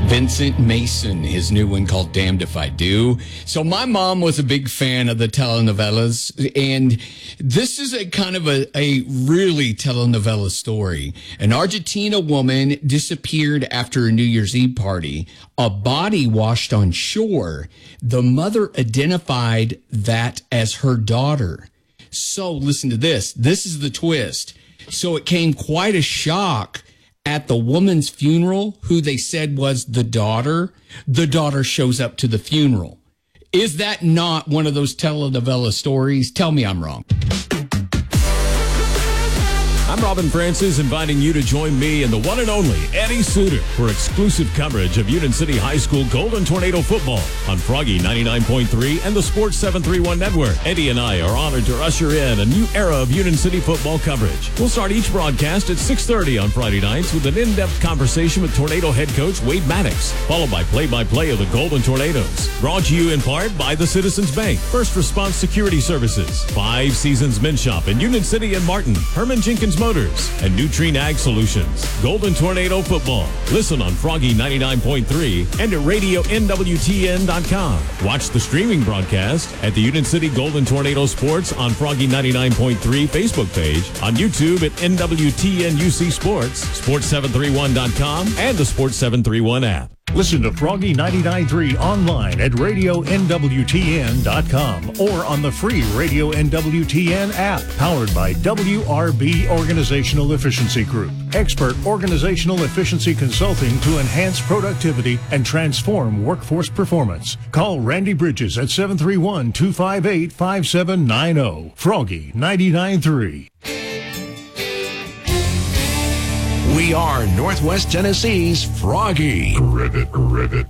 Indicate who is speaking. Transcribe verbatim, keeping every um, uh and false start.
Speaker 1: Vincent Mason, his new one called Damned If I Do. So my mom was a big fan of the telenovelas, and this is a kind of a, a really telenovela story. An Argentina woman disappeared after a New Year's Eve party. A body washed on shore. The mother identified that as her daughter. So listen to this. This is the twist. So it came quite a shock at the woman's funeral, who they said was the daughter. The daughter shows up to the funeral. Is that not one of those telenovela stories? Tell me I'm wrong.
Speaker 2: I'm Robin Francis, inviting you to join me and the one and only Eddie Suter for exclusive coverage of Union City High School Golden Tornado football on Froggy ninety-nine point three and the Sports seven thirty-one Network. Eddie and I are honored to usher in a new era of Union City football coverage. We'll start each broadcast at six thirty on Friday nights with an in-depth conversation with Tornado head coach Wade Maddox, followed by play-by-play of the Golden Tornadoes. Brought to you in part by the Citizens Bank, First Response Security Services, Five Seasons Men's Shop in Union City and Martin, Herman Jenkins Motors, and Nutrien Ag Solutions. Golden Tornado Football. Listen on Froggy ninety-nine point three and at radio N W T N dot com. Watch the streaming broadcast at the Union City Golden Tornado Sports on Froggy ninety-nine point three Facebook page, on YouTube at N W T N U C Sports, sports seven thirty-one dot com, and the Sports seven thirty-one app.
Speaker 3: Listen to Froggy ninety-nine point three online at radio N W T N dot com or on the free Radio N W T N app, powered by W R B Organizational Efficiency Group. Expert organizational efficiency consulting to enhance productivity and transform workforce performance. Call Randy Bridges at seven three one, two five eight, five seven nine zero. Froggy ninety-nine point three.
Speaker 4: We are Northwest Tennessee's Froggy.
Speaker 5: Ribbit, ribbit.